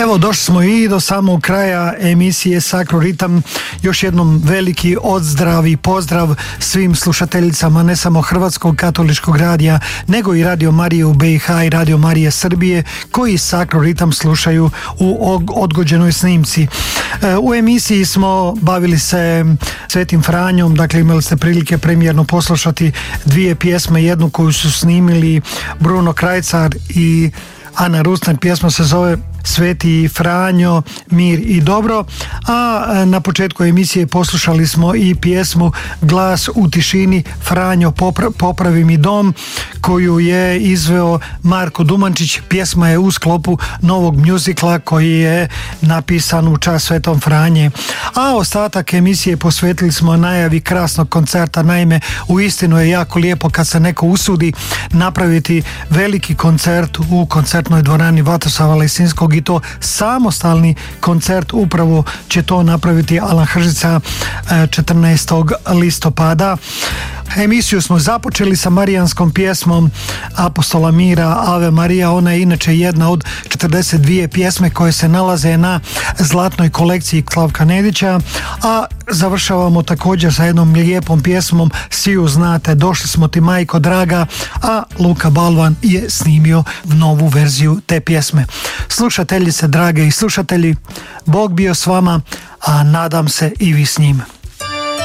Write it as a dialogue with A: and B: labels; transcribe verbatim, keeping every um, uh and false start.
A: Evo, došli smo i do samog kraja emisije Sakro Ritam. Još jednom veliki odzdrav i pozdrav svim slušateljicama ne samo Hrvatskog katoličkog radija, nego i Radio Marije u B i H i Radio Marije Srbije, koji Sakro Ritam slušaju u odgođenoj snimci. U emisiji smo bavili se Svetim Franjom, dakle imali ste prilike premijerno poslušati dvije pjesme, jednu koju su snimili Bruno Krajcar i Ana Rusner, pjesma se zove Sveti Franjo, mir i dobro, a na početku emisije poslušali smo i pjesmu Glas u tišini, Franjo popra- popravi mi dom, koju je izveo Marko Dumančić. Pjesma je u sklopu novog mjuzikla koji je napisan u čast Svetom Franje, a ostatak emisije posvetili smo najavi krasnog koncerta. Naime, uistinu je jako lijepo kad se neko usudi napraviti veliki koncert u koncertnoj dvorani Vatroslava Lesinskog, i to samostalni koncert. Upravo će to napraviti Alan Hržica četrnaestog listopada. Emisiju smo započeli sa marijanskom pjesmom Apostola Mira, Ave Marija. Ona je inače jedna od četrdeset dvije pjesme koje se nalaze na zlatnoj kolekciji Slavka Nedića, a završavamo također sa jednom lijepom pjesmom Siju znate, Došli smo ti majko draga, a Luka Balvan je snimio novu verziju te pjesme. Slušateljice drage i slušatelji, Bog bio s vama, a nadam se i vi s njim.